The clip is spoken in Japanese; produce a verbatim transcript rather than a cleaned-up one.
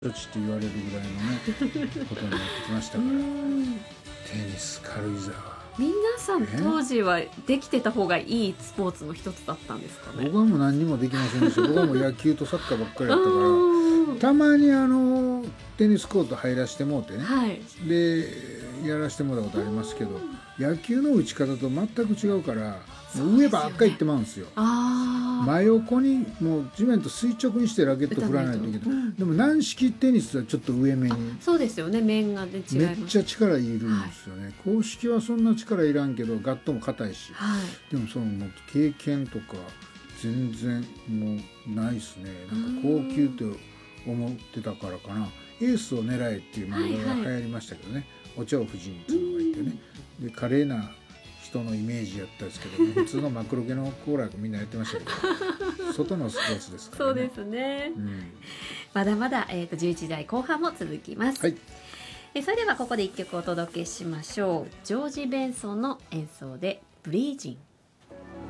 処置って言われるぐらいのねことになってきましたからテニス軽井沢皆さん当時はできてた方がいいスポーツの一つだったんですかね。 僕はもう何にもできませんでした僕はもう野球とサッカーばっかりやったからたまにあのテニスコート入らせてもうてね、はい、でやらせてもらったことありますけど野球の打ち方と全く違うから上ばっかり行ってまうんですよ。あ真横にもう地面と垂直にしてラケット振らないといけない、うん、でも軟式テニスはちょっと上面にそうですよね面が、ね、違います。 めっちゃ力いるんですよね、はい、公式はそんな力いらんけどガットも硬いし、はい、でもそのもう経験とか全然もうないですね。なんか高級って思ってたからかなエースを狙えっていう漫画が流行りましたけどね、はいはい、お蝶夫人っていうのがいてねで華麗な人のイメージやったんですけど、ね、普通のマクロ系のコーラみんなやってましたけど外のスポーツですからね。 そうですね、うん、まだまだ、えー、とじゅういちだいこう半も続きます、はい、えそれではここでいっきょくお届けしましょう。ジョージ・ベンソンの演奏でブリージング。